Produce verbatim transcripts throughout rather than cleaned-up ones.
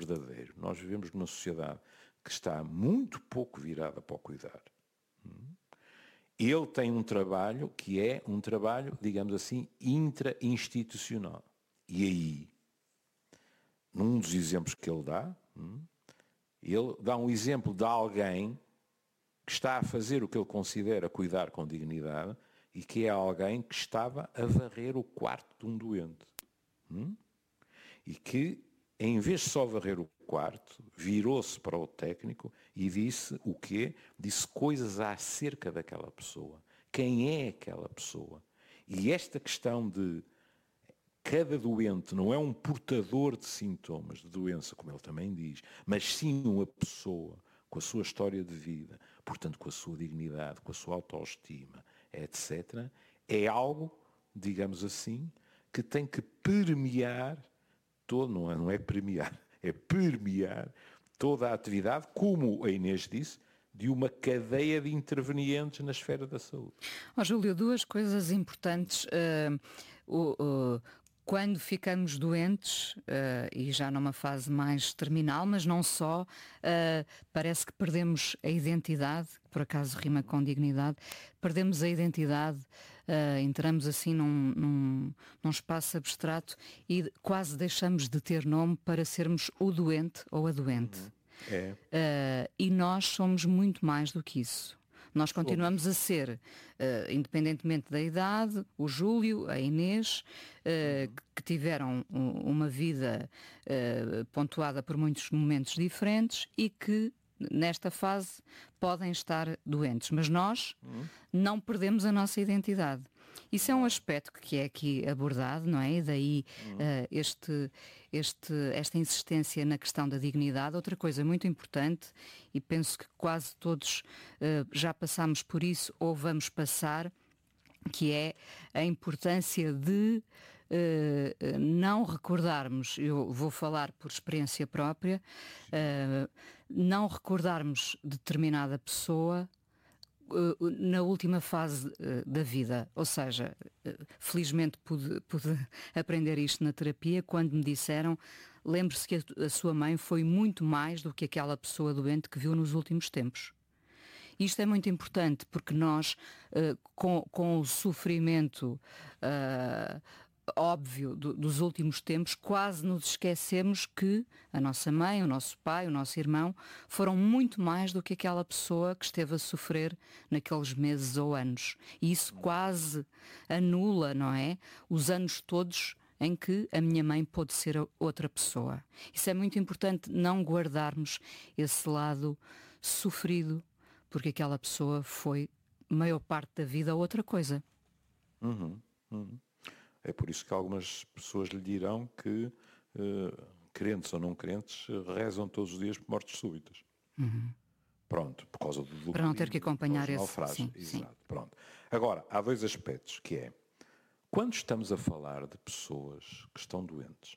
verdadeiro. Nós vivemos numa sociedade que está muito pouco virada para o cuidar. Ele tem um trabalho que é um trabalho, digamos assim, intra-institucional. E aí, num dos exemplos que ele dá, ele dá um exemplo de alguém que está a fazer o que ele considera cuidar com dignidade e que é alguém que estava a varrer o quarto de um doente. Hum? E que, em vez de só varrer o quarto, virou-se para o técnico e disse o quê? Disse coisas acerca daquela pessoa. Quem é aquela pessoa? E esta questão de cada doente não é um portador de sintomas de doença, como ele também diz, mas sim uma pessoa com a sua história de vida, portanto com a sua dignidade, com a sua autoestima, etcétera, é algo, digamos assim, que tem que permear todo, não é, não é premiar, é permear toda a atividade, como a Inês disse, de uma cadeia de intervenientes na esfera da saúde. Oh, Júlio, duas coisas importantes. Uh, uh, uh, quando ficamos doentes, uh, e já numa fase mais terminal, mas não só, uh, parece que perdemos a identidade, que por acaso rima com dignidade, perdemos a identidade, uh, entramos assim num, num, num espaço abstrato e quase deixamos de ter nome para sermos o doente ou a doente. Uhum. É. Uh, e nós somos muito mais do que isso. Nós continuamos a ser, uh, independentemente da idade, o Júlio, a Inês, uh, uhum. que tiveram um, uma vida uh, pontuada por muitos momentos diferentes e que, nesta fase, podem estar doentes. Mas nós uhum. não perdemos a nossa identidade. Isso é um aspecto que é aqui abordado, não é? E daí uhum. uh, este, este, esta insistência na questão da dignidade. Outra coisa muito importante, e penso que quase todos uh, já passamos por isso ou vamos passar, que é a importância de uh, não recordarmos, eu vou falar por experiência própria, uh, não recordarmos determinada pessoa na última fase uh, da vida. Ou seja, uh, felizmente pude, pude aprender isto na terapia quando me disseram, lembre-se que a, a sua mãe foi muito mais do que aquela pessoa doente que viu nos últimos tempos. Isto é muito importante porque nós, uh, com, com o sofrimento uh, óbvio do, dos últimos tempos, quase nos esquecemos que a nossa mãe, o nosso pai, o nosso irmão foram muito mais do que aquela pessoa que esteve a sofrer naqueles meses ou anos. E isso quase anula, não é? Os anos todos em que a minha mãe pôde ser outra pessoa. Isso é muito importante, não guardarmos esse lado sofrido, porque aquela pessoa foi, maior parte da vida, outra coisa. Uhum, uhum. É por isso que algumas pessoas lhe dirão que, uh, crentes ou não crentes, rezam todos os dias por mortes súbitas. Uhum. Pronto, por causa do... Para não ter que acompanhar esse... Sim, Exato, sim. pronto. Agora, há dois aspectos, que é, quando estamos a falar de pessoas que estão doentes,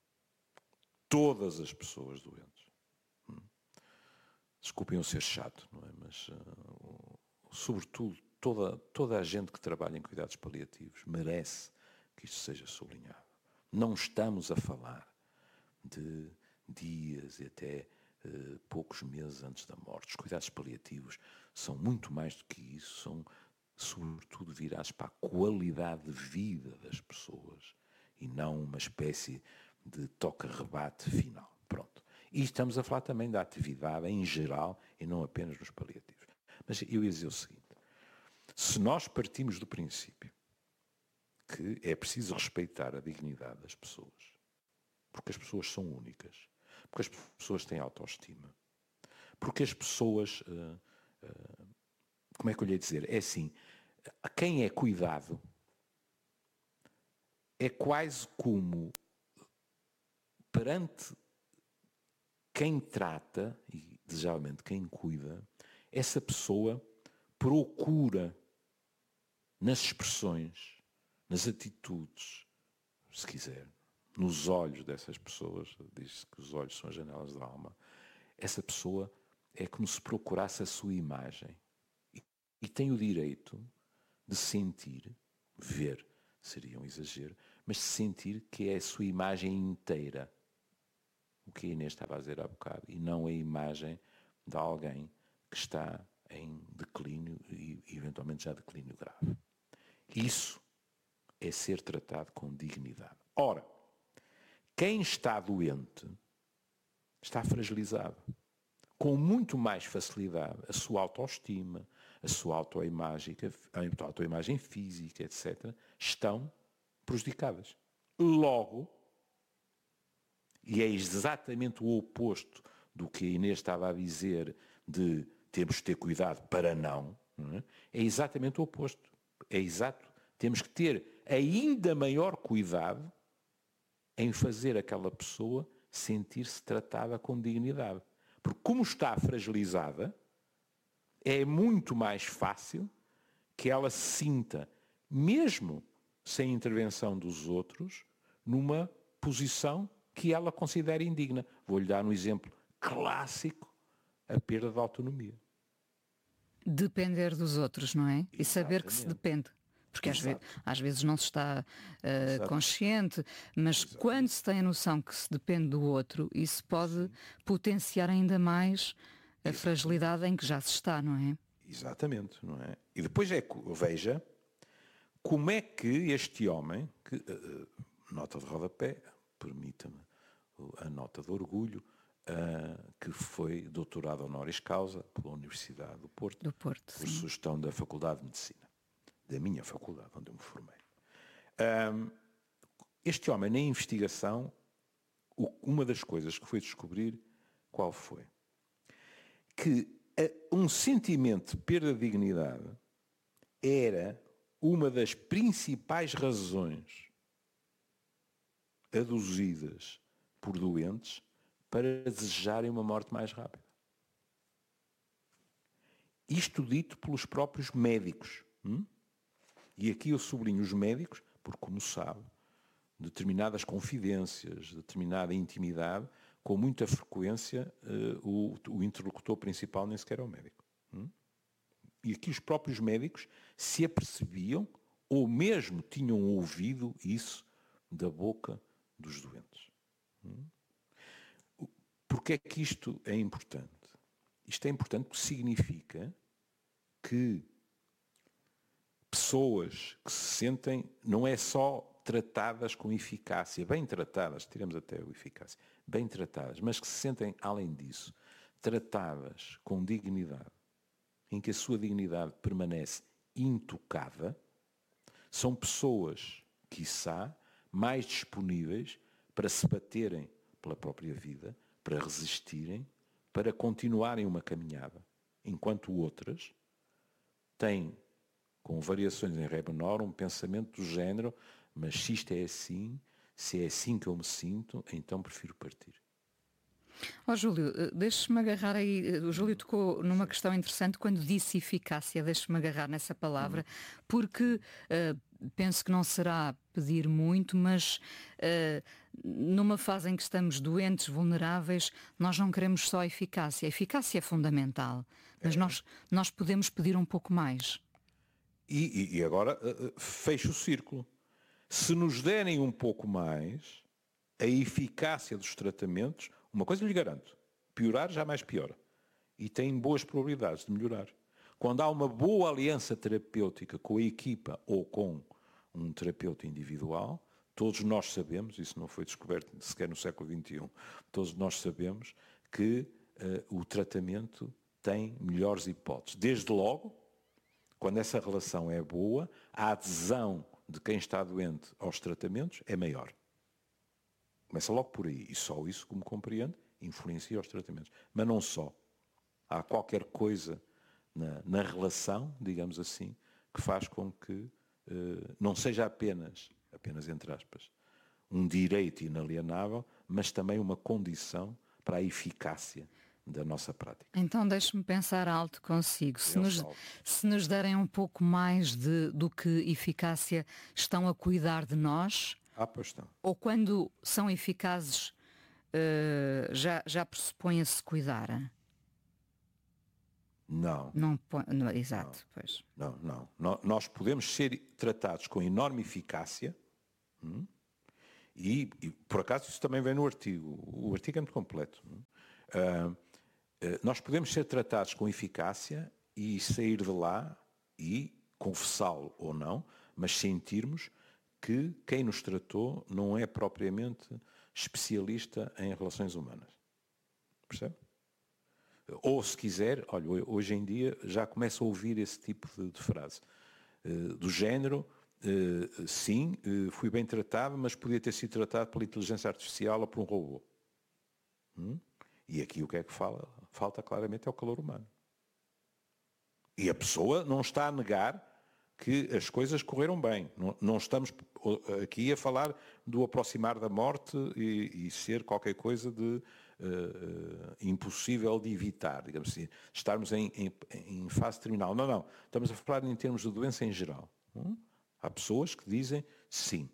todas as pessoas doentes, hum, desculpem eu ser chato, não é? Mas, uh, sobretudo, toda, toda a gente que trabalha em cuidados paliativos merece que isto seja sublinhado. Não estamos a falar de dias e até uh, poucos meses antes da morte. Os cuidados paliativos são muito mais do que isso, são sobretudo virados para a qualidade de vida das pessoas e não uma espécie de toca-rebate final. Pronto. E estamos a falar também da atividade em geral e não apenas nos paliativos. Mas eu ia dizer o seguinte, se nós partimos do princípio que é preciso respeitar a dignidade das pessoas, porque as pessoas são únicas, porque as pessoas têm autoestima, porque as pessoas, uh, uh, como é que eu lhe ia dizer, é assim, a quem é cuidado é quase como perante quem trata, e desejavelmente quem cuida, essa pessoa procura nas expressões, nas atitudes, se quiser, nos olhos dessas pessoas, diz-se que os olhos são as janelas da alma, essa pessoa é como se procurasse a sua imagem e, e tem o direito de sentir, ver seria um exagero, mas de sentir que é a sua imagem inteira. o que a Inês estava a dizer há bocado, e não a imagem de alguém que está em declínio e eventualmente já declínio grave. Isso é ser tratado com dignidade. Ora, quem está doente está fragilizado. Com muito mais facilidade, a sua autoestima, a sua autoimagem, a autoimagem física, etcétera, estão prejudicadas. Logo, e é exatamente o oposto do que a Inês estava a dizer de temos que ter cuidado para não, não é? É exatamente o oposto. É exato. Temos que ter ainda maior cuidado em fazer aquela pessoa sentir-se tratada com dignidade. Porque como está fragilizada, é muito mais fácil que ela se sinta, mesmo sem intervenção dos outros, numa posição que ela considera indigna. Vou-lhe dar um exemplo clássico, a perda de autonomia. Depender dos outros, não é? E saber que se depende. Porque às vezes, às vezes não se está uh, consciente, mas Exato. Quando se tem a noção que se depende do outro, isso pode Sim. potenciar ainda mais a Exatamente. Fragilidade em que já se está, não é? Exatamente, não é? E depois é que, veja, como é que este homem, que, uh, nota de rodapé, permita-me a nota de orgulho, uh, que foi doutorado honoris causa pela Universidade do Porto, do Porto por sim. sugestão da Faculdade de Medicina, da minha faculdade, onde eu me formei. Um, este homem, na investigação, uma das coisas que foi descobrir, qual foi? Que um sentimento de perda de dignidade era uma das principais razões aduzidas por doentes para desejarem uma morte mais rápida. Isto dito pelos próprios médicos. Hum? E aqui eu sublinho os médicos, porque, como sabe, determinadas confidências, determinada intimidade, com muita frequência uh, o, o interlocutor principal nem sequer é o médico. Hum? E aqui os próprios médicos se apercebiam, ou mesmo tinham ouvido isso da boca dos doentes. Hum? Porquê é que isto é importante? Isto é importante porque significa que pessoas que se sentem, não é só tratadas com eficácia, bem tratadas, tiramos até o eficácia, bem tratadas, mas que se sentem, além disso, tratadas com dignidade, em que a sua dignidade permanece intocada, são pessoas, quiçá, mais disponíveis para se baterem pela própria vida, para resistirem, para continuarem uma caminhada, enquanto outras têm, com variações em ré menor, um pensamento do género, mas se isto é assim, se é assim que eu me sinto, então prefiro partir. Ó oh, Júlio, deixe-me agarrar aí, o Júlio tocou numa questão interessante quando disse eficácia, deixe-me agarrar nessa palavra, uhum. porque uh, penso que não será pedir muito, mas uh, numa fase em que estamos doentes, vulneráveis, nós não queremos só eficácia. A eficácia é fundamental, mas é. nós, nós podemos pedir um pouco mais. E, e agora uh, fecho o círculo. Se nos derem um pouco mais, a eficácia dos tratamentos, uma coisa lhe garanto, piorar jamais piora. E tem boas probabilidades de melhorar. Quando há uma boa aliança terapêutica com a equipa ou com um terapeuta individual, todos nós sabemos, isso não foi descoberto sequer no século vinte e um, todos nós sabemos que uh, o tratamento tem melhores hipóteses. Desde logo, quando essa relação é boa, a adesão de quem está doente aos tratamentos é maior. Começa logo por aí. E só isso, como compreende, influencia os tratamentos. Mas não só. Há qualquer coisa na, na relação, digamos assim, que faz com que uh, não seja apenas, apenas entre aspas, um direito inalienável, mas também uma condição para a eficácia da nossa prática. Então deixe-me pensar alto consigo. Se nos, se nos derem um pouco mais de, do que eficácia, estão a cuidar de nós? Ah, pois estão. Ou quando são eficazes, uh, já, já pressupõe-se cuidar? Não. Não, não exato, não. pois. Não, não. Nós podemos ser tratados com enorme eficácia hum, E, e, por acaso, isso também vem no artigo. O artigo é muito completo. Uh, uh, nós podemos ser tratados com eficácia e sair de lá e confessá-lo ou não, mas sentirmos que quem nos tratou não é propriamente especialista em relações humanas. Percebe? Ou, se quiser, olha, hoje em dia já começo a ouvir esse tipo de, de frase. Uh, do género, uh, sim, uh, fui bem tratado, mas podia ter sido tratado pela inteligência artificial ou por um robô. Hum? E aqui o que é que fala? Falta claramente é o calor humano. E a pessoa não está a negar que as coisas correram bem. Não, não estamos aqui a falar do aproximar da morte e, e ser qualquer coisa de uh, impossível de evitar, digamos assim. Estarmos em, em, em fase terminal. Não, não. Estamos a falar em termos de doença em geral. Hum? Há pessoas que dizem sim.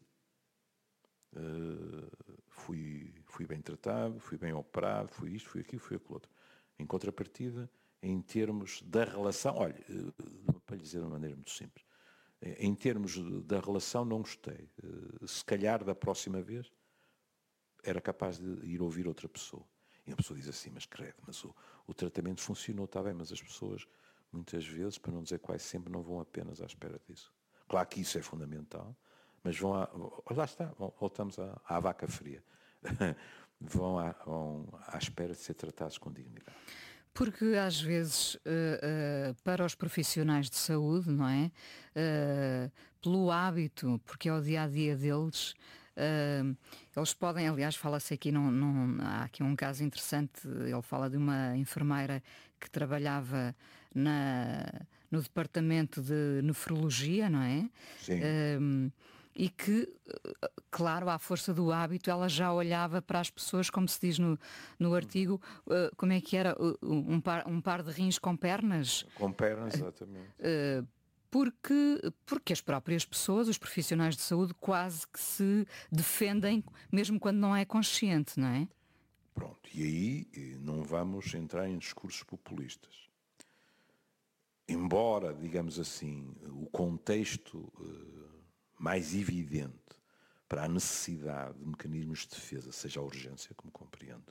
Uh, fui, fui bem tratado, fui bem operado, fui isto, fui aquilo, fui aquilo outro. Em contrapartida, em termos da relação, olha, uh, para lhe dizer de uma maneira muito simples, em termos da relação não gostei. Se calhar da próxima vez era capaz de ir ouvir outra pessoa. E a pessoa diz assim, mas credo, mas o, o tratamento funcionou, está bem, mas as pessoas muitas vezes, para não dizer quase sempre, não vão apenas à espera disso. Claro que isso é fundamental, mas vão à, lá está, voltamos à, à vaca fria. vão, à, vão à espera de ser tratados com dignidade. Porque às vezes, uh, uh, para os profissionais de saúde, não é? Uh, pelo hábito, porque é o dia-a-dia deles, uh, eles podem, aliás, fala-se aqui, num, num, há aqui um caso interessante, ele fala de uma enfermeira que trabalhava na, no departamento de nefrologia, não é? Sim. Uh, e que, claro, à força do hábito, ela já olhava para as pessoas, como se diz no, no artigo, uh, como é que era, uh, um, par, um par de rins com pernas. Com pernas, exatamente. Uh, porque, porque as próprias pessoas, os profissionais de saúde, quase que se defendem, mesmo quando não é consciente, não é? Pronto, e aí não vamos entrar em discursos populistas. Embora, digamos assim, o contexto uh, mais evidente para a necessidade de mecanismos de defesa seja a urgência, como compreendo.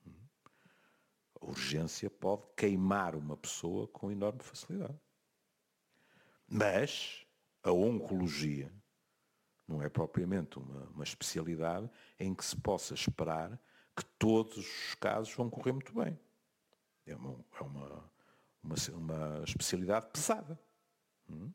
A urgência pode queimar uma pessoa com enorme facilidade. Mas a oncologia não é propriamente uma, uma especialidade em que se possa esperar que todos os casos vão correr muito bem. É uma, é uma, uma, uma especialidade pesada. Hum?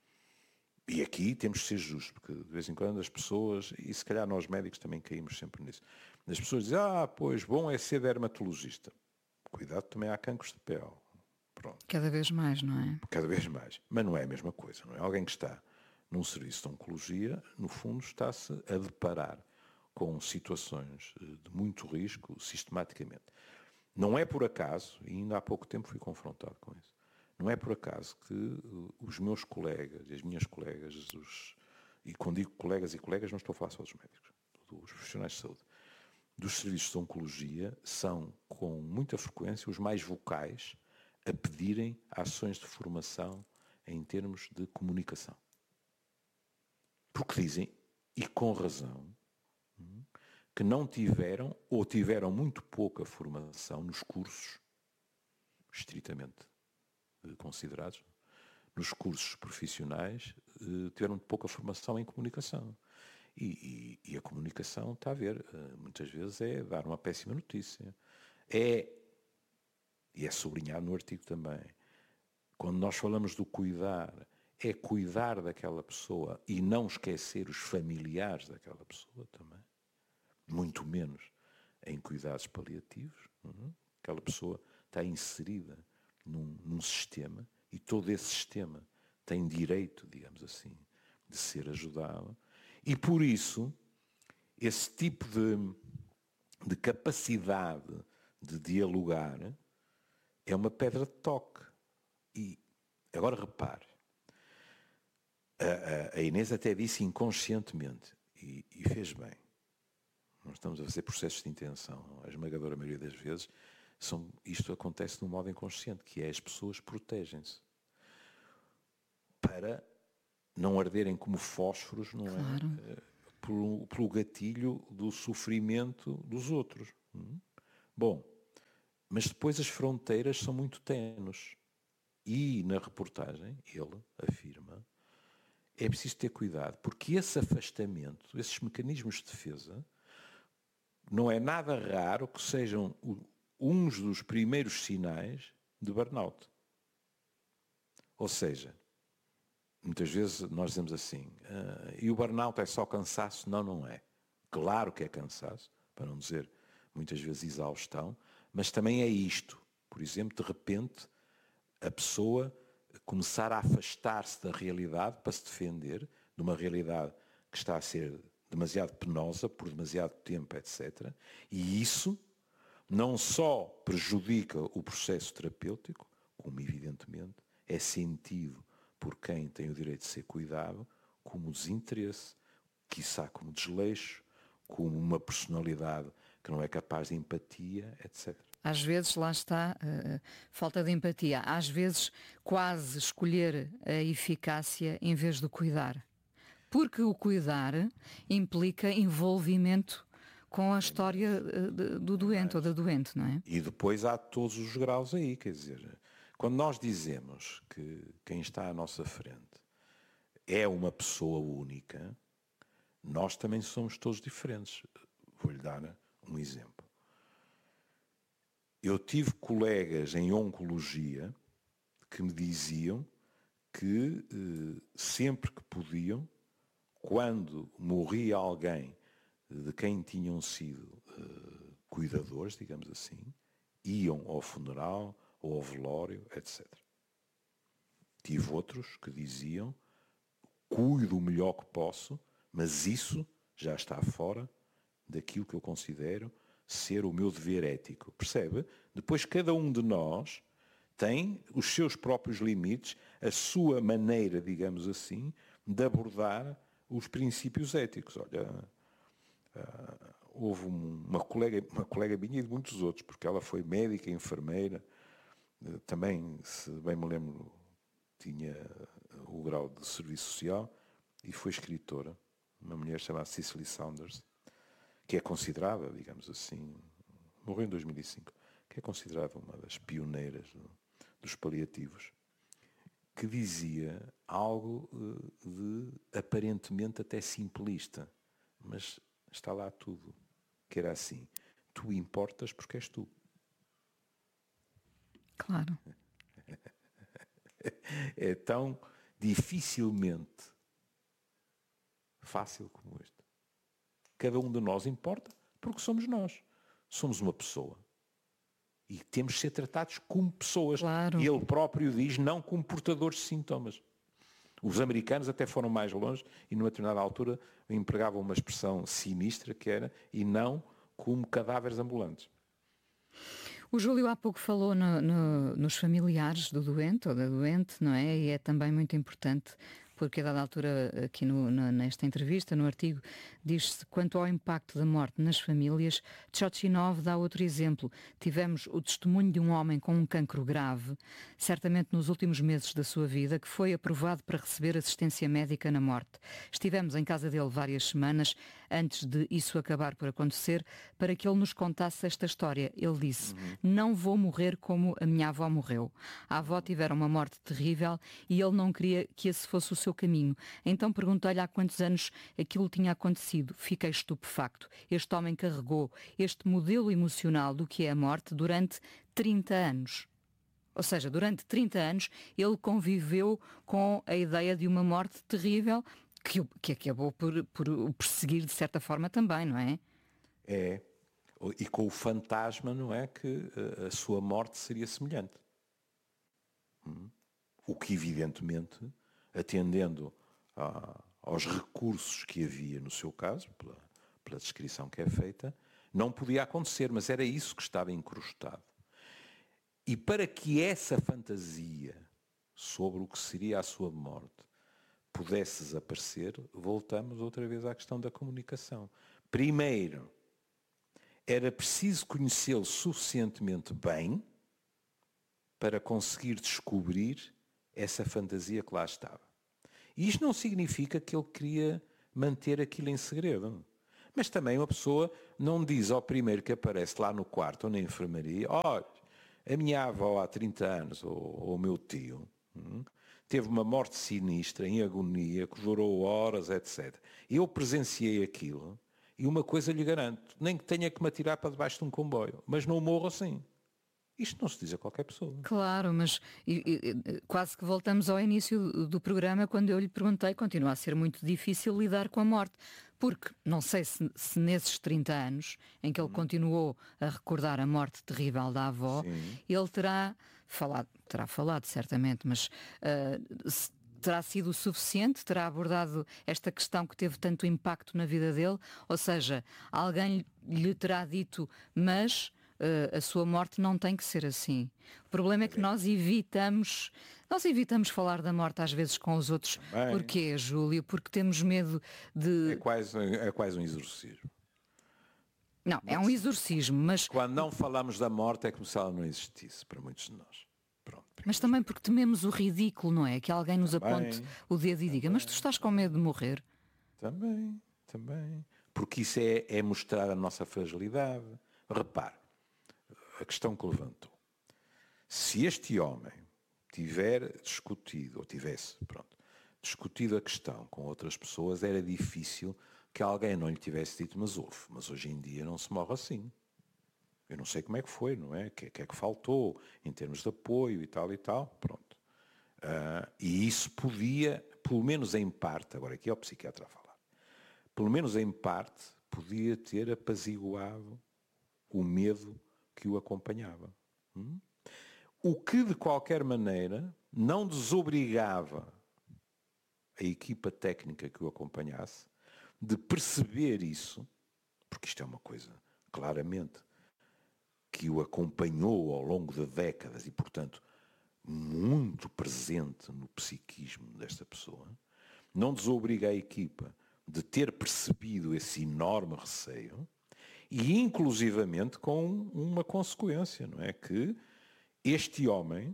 E aqui temos que ser justos, porque de vez em quando as pessoas, e se calhar nós médicos também caímos sempre nisso, as pessoas dizem, ah, pois, bom é ser dermatologista. Cuidado, também há cancros de pele. Pronto. Cada vez mais, não é? Cada vez mais. Mas não é a mesma coisa, não é? Alguém que está num serviço de oncologia, no fundo está-se a deparar com situações de muito risco sistematicamente. Não é por acaso, e ainda há pouco tempo fui confrontado com isso, não é por acaso que os meus colegas e as minhas colegas, os, e quando digo colegas e colegas não estou a falar só dos médicos, dos profissionais de saúde, dos serviços de oncologia, são com muita frequência os mais vocais a pedirem ações de formação em termos de comunicação. Porque dizem, e com razão, que não tiveram ou tiveram muito pouca formação nos cursos estritamente considerados, nos cursos profissionais, tiveram muito pouca formação em comunicação. E, e, e a comunicação, está a ver, muitas vezes é dar uma péssima notícia. É, e é sublinhado no artigo também, quando nós falamos do cuidar, é cuidar daquela pessoa e não esquecer os familiares daquela pessoa também. Muito menos em cuidados paliativos. Uhum. Aquela pessoa está inserida num, num sistema e todo esse sistema tem direito, digamos assim, de ser ajudado. E por isso, esse tipo de, de capacidade de dialogar é uma pedra de toque. E agora repare, a, a, a Inês até disse inconscientemente, e, e fez bem. Não estamos a fazer processos de intenção. A esmagadora maioria das vezes, são, isto acontece de um modo inconsciente, que é as pessoas protegem-se. Para não arderem como fósforos, não claro. é? pelo, pelo gatilho do sofrimento dos outros. Bom, mas depois as fronteiras são muito tenues. E na reportagem, ele afirma, é preciso ter cuidado, porque esse afastamento, esses mecanismos de defesa, não é nada raro que sejam uns dos primeiros sinais de burnout. Ou seja, muitas vezes nós dizemos assim, uh, e o burnout é só cansaço? Não, não é. Claro que é cansaço, para não dizer muitas vezes exaustão, mas também é isto. Por exemplo, de repente, a pessoa começar a afastar-se da realidade para se defender, de uma realidade que está a ser demasiado penosa, por demasiado tempo, etcétera. E isso não só prejudica o processo terapêutico, como evidentemente é sentido por quem tem o direito de ser cuidado, como desinteresse, quiçá como desleixo, como uma personalidade que não é capaz de empatia, etcétera. Às vezes, lá está, uh, falta de empatia. Às vezes, quase escolher a eficácia em vez de cuidar. Porque o cuidar implica envolvimento com a história uh, do doente ou da doente, não é? E depois há todos os graus aí, quer dizer, quando nós dizemos que quem está à nossa frente é uma pessoa única, nós também somos todos diferentes. Vou-lhe dar um exemplo. Eu tive colegas em oncologia que me diziam que eh, sempre que podiam, quando morria alguém de quem tinham sido eh, cuidadores, digamos assim, iam ao funeral ou ao velório, etcétera. Tive outros que diziam, cuido o melhor que posso, mas isso já está fora daquilo que eu considero ser o meu dever ético. Percebe? Depois cada um de nós tem os seus próprios limites, a sua maneira, digamos assim, de abordar os princípios éticos. Olha, uh, houve uma colega, uma colega minha e de muitos outros, porque ela foi médica, enfermeira, uh, também, se bem me lembro, tinha o grau de serviço social e foi escritora, uma mulher chamada Cicely Saunders, que é considerada, digamos assim, morreu em dois mil e cinco, que é considerada uma das pioneiras dos paliativos, que dizia algo de aparentemente até simplista, mas está lá tudo, que era assim, tu importas porque és tu. Claro. É tão dificilmente fácil como este. Cada um de nós importa porque somos nós. Somos uma pessoa. E temos de ser tratados como pessoas. Claro. E ele próprio diz, não como portadores de sintomas. Os americanos até foram mais longe e numa determinada altura empregavam uma expressão sinistra que era, e não como cadáveres ambulantes. O Júlio há pouco falou no, no, nos familiares do doente ou da doente, não é? E é também muito importante, porque a dada altura aqui no, no, nesta entrevista, no artigo, diz-se quanto ao impacto da morte nas famílias, Tchotchinov dá outro exemplo. Tivemos o testemunho de um homem com um cancro grave, certamente nos últimos meses da sua vida, que foi aprovado para receber assistência médica na morte. Estivemos em casa dele várias semanas antes de isso acabar por acontecer, para que ele nos contasse esta história. Ele disse, uhum. não vou morrer como a minha avó morreu. A avó tivera uma morte terrível e ele não queria que esse fosse o seu caminho. Então perguntei-lhe há quantos anos aquilo tinha acontecido. Fiquei estupefacto. Este homem carregou este modelo emocional do que é a morte durante trinta anos. Ou seja, durante trinta anos ele conviveu com a ideia de uma morte terrível que, que acabou por, por o perseguir de certa forma também, não é? É. E com o fantasma, não é, que a sua morte seria semelhante. Hum. O que evidentemente, atendendo a, aos recursos que havia no seu caso, pela, pela descrição que é feita, não podia acontecer, mas era isso que estava incrustado. E para que essa fantasia sobre o que seria a sua morte pudesse desaparecer, voltamos outra vez à questão da comunicação. Primeiro, era preciso conhecê-lo suficientemente bem para conseguir descobrir essa fantasia que lá estava. E isto não significa que ele queria manter aquilo em segredo. Mas também uma pessoa não diz ao primeiro que aparece lá no quarto ou na enfermaria: olha, a minha avó há trinta anos, ou, ou o meu tio, hum, teve uma morte sinistra, em agonia, que durou horas, etcétera. Eu presenciei aquilo e uma coisa lhe garanto, nem que tenha que me atirar para debaixo de um comboio, mas não morro assim. Isto não se diz a qualquer pessoa. Claro, mas e, e, quase que voltamos ao início do, do programa, quando eu lhe perguntei, continua a ser muito difícil lidar com a morte. Porque não sei se, se nesses trinta anos em que ele hum. continuou a recordar a morte terrível da avó, Sim. ele terá falado, terá falado certamente, mas uh, se, terá sido o suficiente? Terá abordado esta questão que teve tanto impacto na vida dele? Ou seja, alguém lhe terá dito, mas uh, a sua morte não tem que ser assim. O problema é que nós evitamos, nós evitamos falar da morte às vezes com os outros. Bem, porquê, Júlio? Porque temos medo de... É quase, é quase um exorcismo. Não, mas, é um exorcismo, mas... Quando não falamos da morte é como se ela não existisse, para muitos de nós. Pronto, mas também porque tememos o ridículo, não é? Que alguém nos também, aponte o dedo e diga, também, mas tu estás com medo de morrer? Também, também. Porque isso é, é mostrar a nossa fragilidade. Repare, a questão que levantou. Se este homem tiver discutido, ou tivesse, pronto, discutido a questão com outras pessoas, era difícil que alguém não lhe tivesse dito, mas houve, mas hoje em dia não se morre assim. Eu não sei como é que foi, não é? O que, que é que faltou em termos de apoio e tal e tal, pronto. Uh, e isso podia, pelo menos em parte, agora aqui é o psiquiatra a falar, pelo menos em parte, podia ter apaziguado o medo que o acompanhava. Hum? O que, de qualquer maneira, não desobrigava a equipa técnica que o acompanhasse de perceber isso, porque isto é uma coisa, claramente, que o acompanhou ao longo de décadas e, portanto, muito presente no psiquismo desta pessoa, não desobriga a equipa de ter percebido esse enorme receio e, inclusivamente, com uma consequência, não é? Que este homem,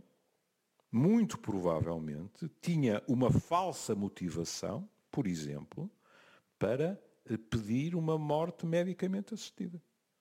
muito provavelmente, tinha uma falsa motivação, por exemplo, para pedir uma morte medicamente assistida.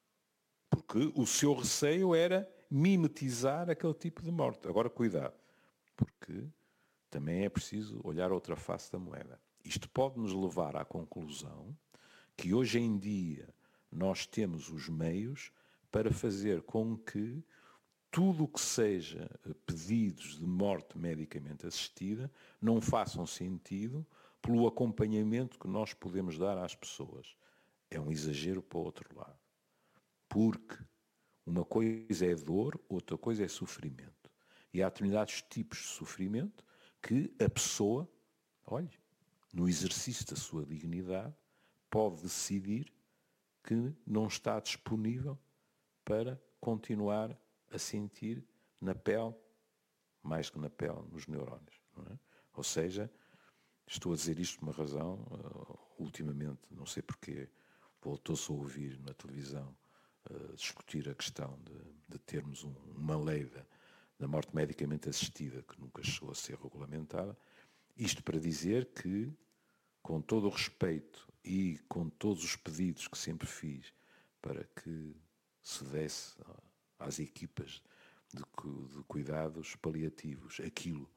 Porque o seu receio era mimetizar aquele tipo de morte. Agora, cuidado, porque também é preciso olhar outra face da moeda. Isto pode nos levar à conclusão que hoje em dia nós temos os meios para fazer com que tudo o que seja pedidos de morte medicamente assistida não façam sentido pelo acompanhamento que nós podemos dar às pessoas. É um exagero para o outro lado. Porque uma coisa é dor, outra coisa é sofrimento. E há determinados tipos de sofrimento que a pessoa, olhe, no exercício da sua dignidade, pode decidir que não está disponível para continuar a sentir na pele, mais que na pele, nos neurónios. Não é? Ou seja, estou a dizer isto por uma razão, uh, ultimamente, não sei porquê, voltou-se a ouvir na televisão uh, discutir a questão de, de termos um, uma lei da, da morte medicamente assistida que nunca chegou a ser regulamentada. Isto para dizer que, com todo o respeito e com todos os pedidos que sempre fiz para que se desse às equipas de, de cuidados paliativos aquilo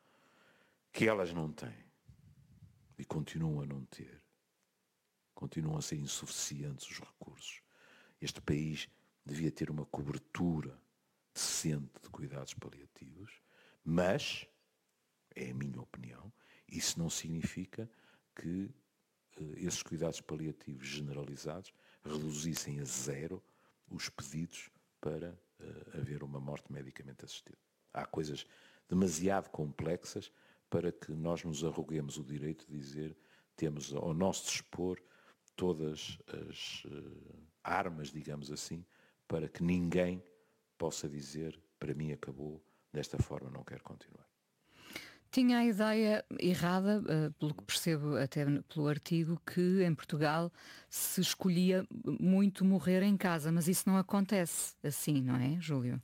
que elas não têm e continuam a não ter, continuam a ser insuficientes os recursos. Este país devia ter uma cobertura decente de cuidados paliativos, mas, é a minha opinião, isso não significa que uh, esses cuidados paliativos generalizados reduzissem a zero os pedidos para uh, haver uma morte medicamente assistida. Há coisas demasiado complexas para que nós nos arroguemos o direito de dizer temos ao nosso dispor todas as uh, armas, digamos assim, para que ninguém possa dizer para mim acabou, desta forma não quero continuar. Tinha a ideia errada, uh, pelo que percebo até pelo artigo, que em Portugal se escolhia muito morrer em casa, mas isso não acontece assim, não é, Júlio?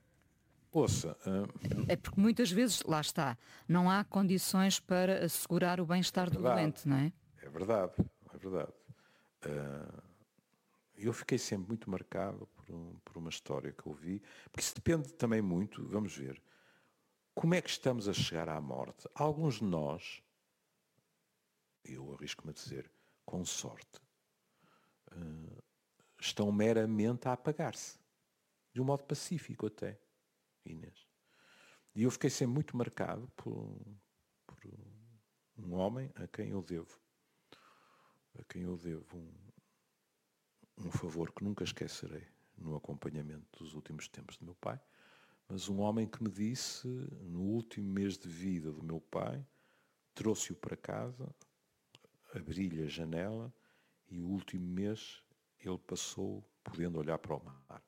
Ouça... Uh... É porque muitas vezes, lá está, não há condições para assegurar o bem-estar é do doente, não é? é verdade, é verdade. Uh, eu fiquei sempre muito marcado por, um, por uma história que eu vi, porque isso depende também muito, vamos ver, como é que estamos a chegar à morte? Alguns de nós, eu arrisco-me a dizer, com sorte, uh, estão meramente a apagar-se. De um modo pacífico até, Inês. E eu fiquei sempre muito marcado por, por um homem a quem eu devo, a quem eu devo um, um favor que nunca esquecerei no acompanhamento dos últimos tempos do meu pai, mas um homem que me disse, no último mês de vida do meu pai, trouxe-o para casa, abri-lhe a janela e o último mês ele passou podendo olhar para o mar.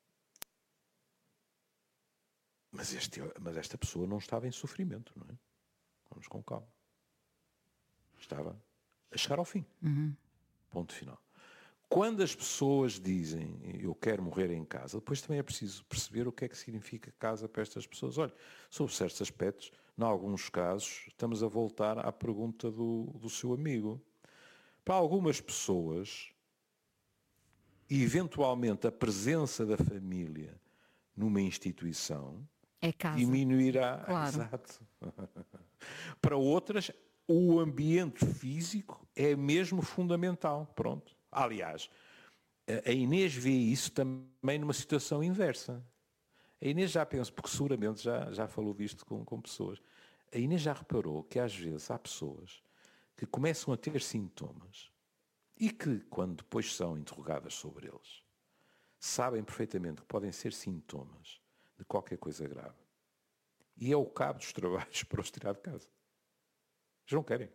Mas, este, mas esta pessoa não estava em sofrimento, não é? Vamos com calma. Estava a chegar ao fim. Uhum. Ponto final. Quando as pessoas dizem eu quero morrer em casa, depois também é preciso perceber o que é que significa casa para estas pessoas. Olha, sobre certos aspectos, em alguns casos, estamos a voltar à pergunta do, do seu amigo. Para algumas pessoas, eventualmente a presença da família numa instituição é casa. Diminuirá. Claro. Exato. Para outras, o ambiente físico é mesmo fundamental. Pronto. Aliás, a Inês vê isso também numa situação inversa. A Inês já pensa, porque seguramente já, já falou disto com, com pessoas. A Inês já reparou que às vezes há pessoas que começam a ter sintomas e que, quando depois são interrogadas sobre eles, sabem perfeitamente que podem ser sintomas de qualquer coisa grave. E é o cabo dos trabalhos para os tirar de casa. Eles não querem.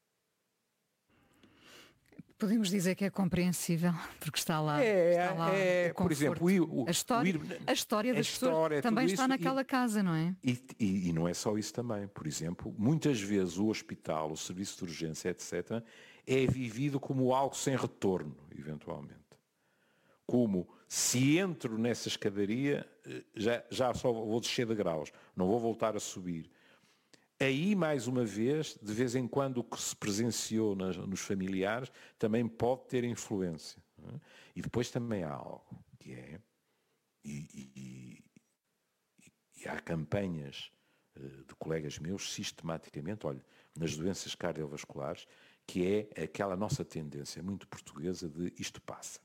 Podemos dizer que é compreensível, porque está lá, é, está lá é, o por exemplo, o, o, a história, o ir, a história das a história, pessoas também está isso, naquela e, casa, não é? E, e, e não é só isso também. Por exemplo, muitas vezes o hospital, o serviço de urgência, etcétera, é vivido como algo sem retorno, eventualmente. Como, se entro nessa escadaria, já, já só vou descer de graus, não vou voltar a subir. Aí, mais uma vez, de vez em quando o que se presenciou nas, nos familiares também pode ter influência. Não é? E depois também há algo que é, e, e, e, e há campanhas de colegas meus, sistematicamente, olha, nas doenças cardiovasculares, que é aquela nossa tendência muito portuguesa de isto passa.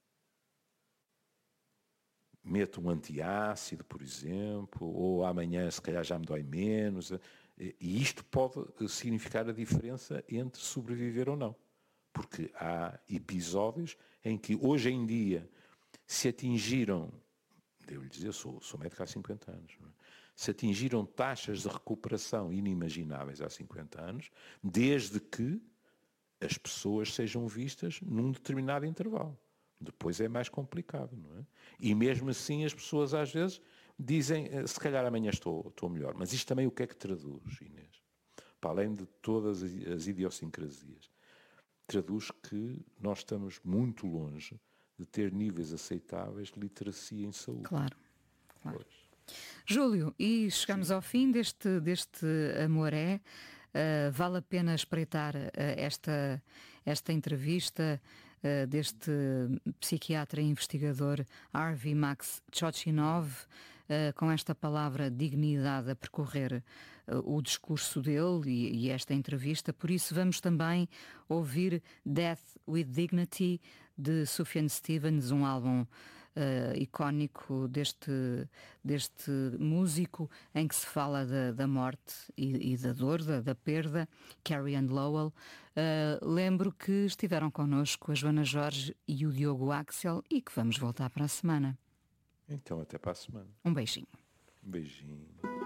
Meto um antiácido, por exemplo, ou amanhã se calhar já me dói menos. E isto pode significar a diferença entre sobreviver ou não. Porque há episódios em que hoje em dia se atingiram, devo-lhe dizer, eu sou, sou médico há cinquenta anos, não é? Se atingiram taxas de recuperação inimagináveis há cinquenta anos, desde que as pessoas sejam vistas num determinado intervalo. Depois é mais complicado, não é? E mesmo assim as pessoas às vezes dizem, se calhar amanhã estou, estou melhor. Mas isto também o que é que traduz, Inês? Para além de todas as idiosincrasias, traduz que nós estamos muito longe de ter níveis aceitáveis de literacia em saúde. Claro, claro. Júlio, e chegamos Sim. ao fim deste, deste Amoré. Uh, vale a pena espreitar uh, esta, esta entrevista uh, deste psiquiatra e investigador Harvey Max Chochinov, uh, com esta palavra dignidade a percorrer uh, o discurso dele e, e esta entrevista. Por isso vamos também ouvir Death with Dignity de Sufjan Stevens, um álbum Uh, icónico deste, deste músico em que se fala da, da morte e, e da dor, da, da perda. Carrie Ann Lowell. Uh, lembro que estiveram connosco a Joana Jorge e o Diogo Axel e que vamos voltar para a semana. Então até para a semana. Um beijinho. Um beijinho.